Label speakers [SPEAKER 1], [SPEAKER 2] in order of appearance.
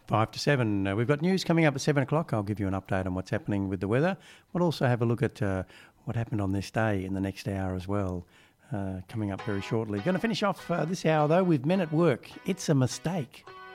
[SPEAKER 1] 5 to 7. We've got news coming up at 7 o'clock. I'll give you an update on what's happening with the weather. We'll also have a look at what happened on this day in the next hour as well, coming up very shortly. Going to finish off this hour, though, with Men at Work. It's a Mistake.